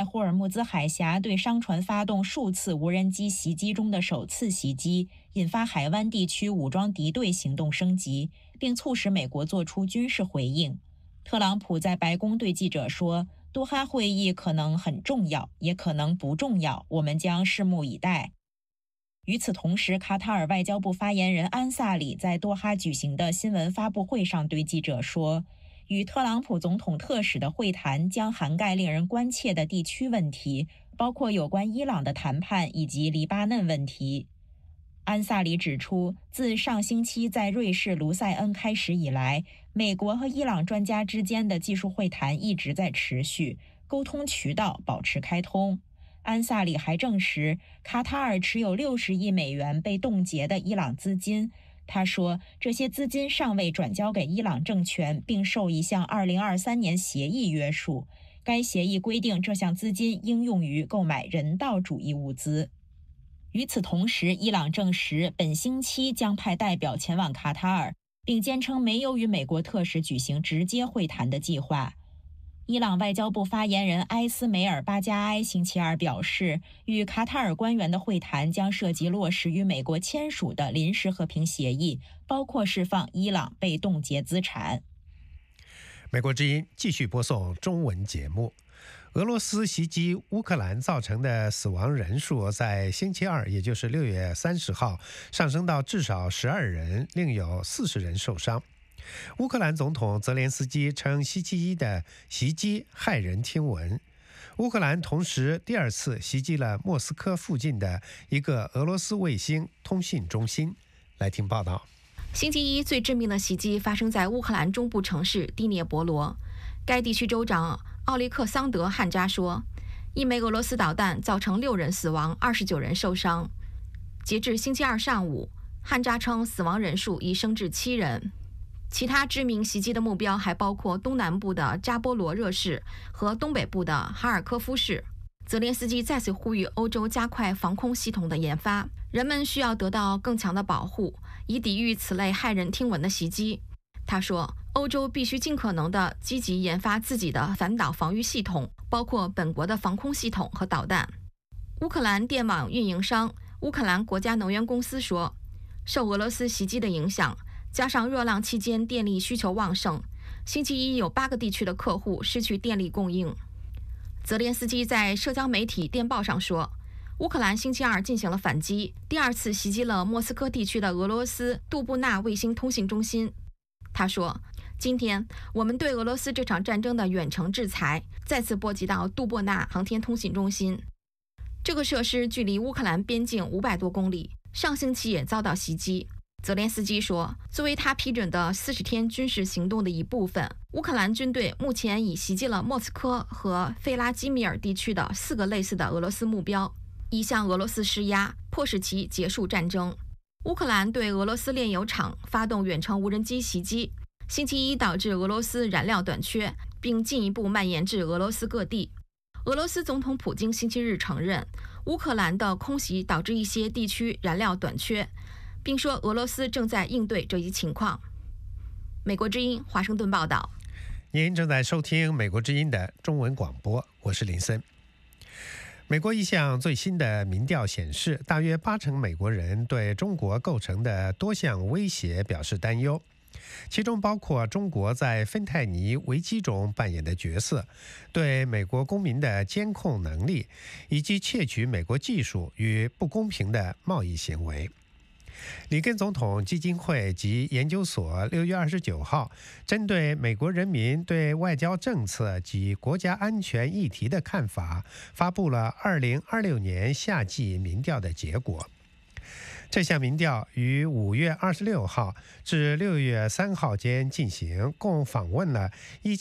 霍尔木兹海峡对商船发动数次无人机袭击中的首次袭击，引发海湾地区武装敌对行动升级，并促使美国做出军事回应。特朗普在白宫对记者说，多哈会议可能很重要，也可能不重要，我们将拭目以待。与此同时，卡塔尔外交部发言人安萨里在多哈举行的新闻发布会上对记者说，与特朗普总统特使的会谈将涵盖令人关切的地区问题，包括有关伊朗的谈判以及黎巴嫩问题。安萨里指出，自上星期在瑞士卢塞恩开始以来，美国和伊朗专家之间的技术会谈一直在持续，沟通渠道保持开通。安萨里还证实，卡塔尔持有60亿美元被冻结的伊朗资金。他说，这些资金尚未转交给伊朗政权，并受一项2023年协议约束。该协议规定，这项资金应用于购买人道主义物资。与此同时，伊朗证实本星期将派代表前往卡塔尔，并坚称没有与美国特使举行直接会谈的计划。伊朗外交部发言人埃斯梅尔·巴加埃星期二表示，与卡塔尔官员的会谈将涉及落实与美国签署的临时和平协议，包括释放伊朗被冻结资产。 美国之音继续播送中文节目。俄罗斯袭击乌克兰造成的死亡人数在星期二，也就是6月30号，上升到至少12人，另有40人受伤。乌克兰总统泽连斯基称星期一的袭击骇人听闻。乌克兰同时第二次袭击了莫斯科附近的一个俄罗斯卫星通信中心。来听报道。 星期一最致命的袭击发生在乌克兰中部城市第聂伯罗。该地区州长奥利克桑德·汉扎说，一枚俄罗斯导弹造成6人死亡，29人受伤。截至星期二上午，汉扎称死亡人数已升至7人。其他知名袭击的目标还包括东南部的扎波罗热市和东北部的哈尔科夫市。泽连斯基再次呼吁欧洲加快防空系统的研发，人们需要得到更强的保护，以抵御此类骇人听闻的袭击。他说，欧洲必须尽可能地积极研发自己的反导防御系统，包括本国的防空系统和导弹。乌克兰电网运营商乌克兰国家能源公司说，受俄罗斯袭击的影响，加上热浪期间电力需求旺盛，星期一有8个地区的客户失去电力供应。泽连斯基在社交媒体电报上说，乌克兰星期二进行了反击，第二次袭击了莫斯科地区的俄罗斯杜布纳卫星通信中心。他说，今天我们对俄罗斯这场战争的远程制裁再次波及到杜布纳航天通信中心。这个设施距离乌克兰边境500多公里，上星期也遭到袭击。泽连斯基说，作为他批准的40天军事行动的一部分，乌克兰军队目前已袭击了莫斯科和费拉基米尔地区的4个类似的俄罗斯目标，以向俄罗斯施压，迫使其结束战争。乌克兰对俄罗斯炼油厂发动远程无人机袭击，星期一导致俄罗斯燃料短缺，并进一步蔓延至俄罗斯各地。俄罗斯总统普京星期日承认，乌克兰的空袭导致一些地区燃料短缺，并说俄罗斯正在应对这一情况。美国之音华盛顿报道。 您正在收听美国之音的中文广播，我是林森。美国一项最新的民调显示，大约80%美国人对中国构成的多项威胁表示担忧，其中包括中国在芬太尼危机中扮演的角色、对美国公民的监控能力，以及窃取美国技术与不公平的贸易行为。里根总统基金会及研究所6月29号针对美国人民对外交政策及国家安全议题的看法，发布了2026年夏季民调的结果。这项民调于5月26号至6月3号间进行，共访问了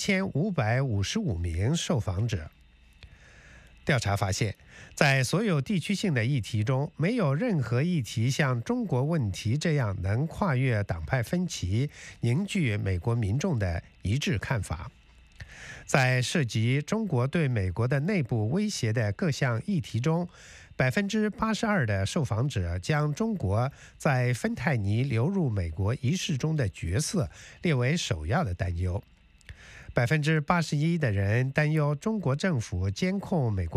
1555名受访者。调查发现，在所有地区性的议题中，没有任何议题像中国问题这样能跨越党派分歧，凝聚美国民众的一致看法。在涉及中国对美国的内部威胁的各项议题中，82%的受访者将中国在芬太尼流入美国一事中的角色列为首要的担忧。81%的人担忧中国政府监控美国